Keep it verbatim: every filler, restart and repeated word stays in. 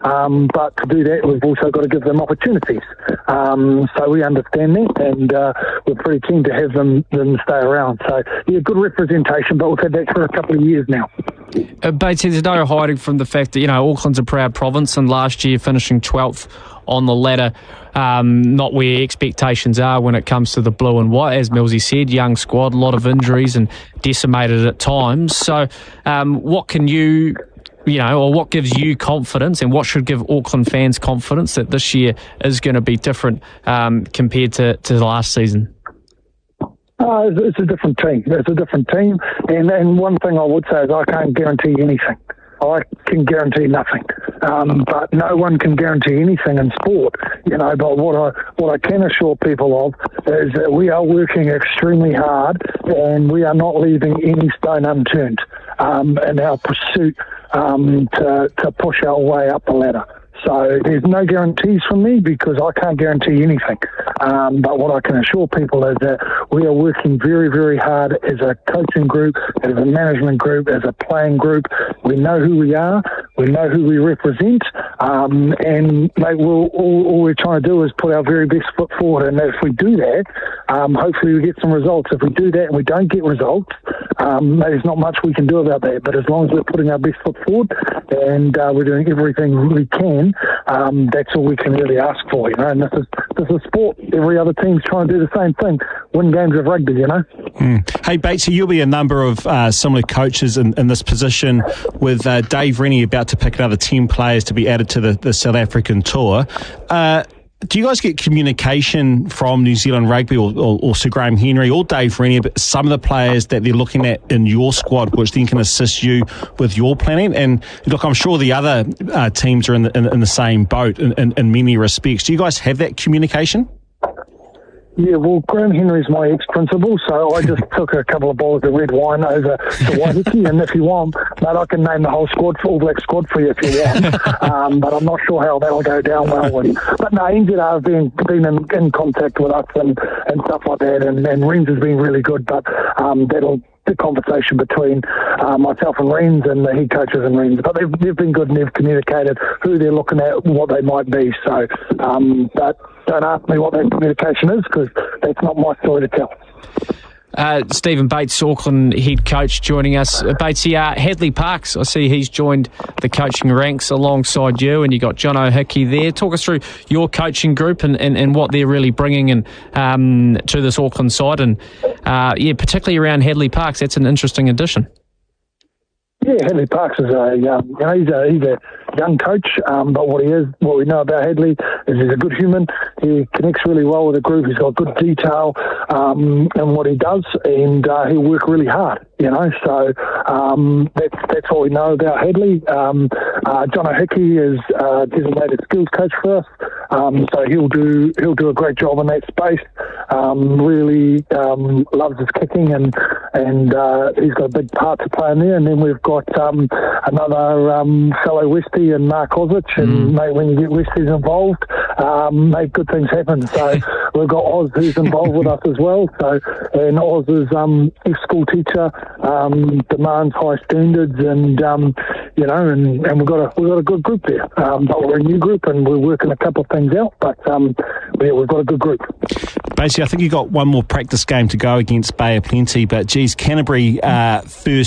Um, but to do that, we've also got to give them opportunities. Um, so we understand that, and uh, we're pretty keen to have them, them stay around. So, yeah, good representation, but we've had that for a couple of years now. Uh, Batesy, there's no hiding from the fact that, you know, Auckland's a proud province, and last year finishing twelfth on the ladder, um, not where expectations are when it comes to the blue and white. As Millsy said, young squad, a lot of injuries and decimated at times. So um, what can you, you know, or what gives you confidence, and what should give Auckland fans confidence that this year is going to be different um, compared to, to the last season? Uh, it's, it's a different team. It's a different team. And, and one thing I would say is I can't guarantee anything. I can guarantee nothing, um, but no one can guarantee anything in sport, you know. But what I what I can assure people of is that we are working extremely hard, and we are not leaving any stone unturned um, in our pursuit um, to to push our way up the ladder. So there's no guarantees from me because I can't guarantee anything. Um, but what I can assure people is that we are working very, very hard as a coaching group, as a management group, as a playing group. We know who we are. We know who we represent. Um, and mate, we'll, all, all we're trying to do is put our very best foot forward. And if we do that, um, hopefully we get some results. If we do that and we don't get results, um, there's not much we can do about that. But as long as we're putting our best foot forward and uh, we're doing everything we can, Um, that's all we can really ask for, you know. And this is this is sport. Every other team's trying to do the same thing, win games of rugby, you know. Mm. Hey, Batesy, you'll be a number of uh, similar coaches in, in this position, with uh, Dave Rennie about to pick another ten players to be added to the, the South African tour. Uh, Do you guys get communication from New Zealand Rugby or, or, or Sir Graham Henry or Dave Rennie about some of the players that they're looking at in your squad, which then can assist you with your planning? And look, I'm sure the other uh, teams are in the, in, in the same boat in, in, in many respects. Do you guys have that communication? Yeah, well, Graham Henry's my ex-principal, so I just took a couple of bottles of red wine over to Waiheke, and if you want, mate, I can name the whole squad, for All Black squad for you if you want. um, but I'm not sure how that'll go down well with. But no, N Z R have been, been in, in contact with us and, and stuff like that, and, and Reams has been really good, but um, that'll the conversation between uh, myself and Reams and the head coaches and Reams. But they've, they've been good and they've communicated who they're looking at, what they might be. So, um, but don't ask me what that communication is because that's not my story to tell. Uh, Stephen Bates, Auckland head coach, joining us. Uh, Batesy, uh, Hadley Parkes, I see he's joined the coaching ranks alongside you, and you got Jono Hickey there. Talk us through your coaching group and, and, and what they're really bringing in um, to this Auckland side, and uh, yeah, particularly around Hadley Parkes. That's an interesting addition. Yeah, Hadley Parkes is a, um, you know, he's a, he's a young coach, um, but what he is, what we know about Hadley is he's a good human. He connects really well with the group. He's got good detail um, in what he does, and uh, he'll work really hard, you know. So um, that's that's what we know about Hadley. Um, uh, Jono Hickey is uh, designated skills coach for us, um, so he'll do he'll do a great job in that space. Um, really um, loves his kicking, and and uh, he's got a big part to play in there. And then we've got um, another um, fellow Westie and Mark Osich, and mm. mate, when you get Westies involved, um, make good things happen. So we've got Oz who's involved with us as well. So and Oz is um, ex-school teacher, um, demands high standards, and um, you know, and, and we've got a we've got a good group there. Um, but we're a new group, and we're working a couple of things out. But um, yeah, we've got a good group. Basically, I think you've got one more practice game to go against Bay of Plenty, but geez, Canterbury uh, first